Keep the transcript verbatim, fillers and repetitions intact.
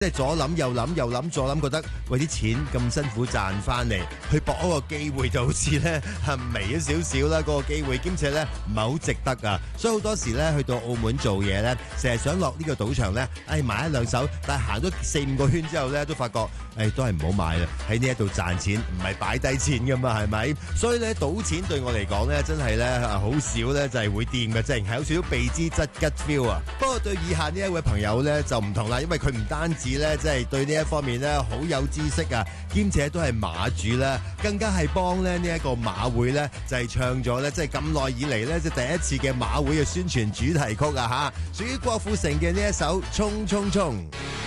即係左諗右諗右諗左諗，覺得喂啲錢咁辛苦賺翻嚟，去搏嗰個機會就好似咧係微咗少少啦，嗰、嗰個機會，兼且咧唔係好值得啊！所以好多時咧去到澳門做嘢咧，成日想落呢個賭場咧，誒買一兩手，但係行咗四五個圈之後咧，都發覺誒都係唔好買啦，喺呢一度賺錢唔係擺低錢噶嘛，係咪？所以咧賭錢對我嚟講咧，真係咧好少咧就係會掂嘅，即係係有少少避之則吉 feel 啊！不過對以下呢一位朋友咧就唔同啦，因為佢唔單止咧即係對呢一方面咧好有知識啊，兼且都係馬主啦，更加係幫咧呢一個馬會咧就係唱咗咧即係咁耐以嚟咧即係第一次嘅馬會嘅宣傳主題曲啊嚇，屬於郭富城嘅呢一首《衝衝衝》。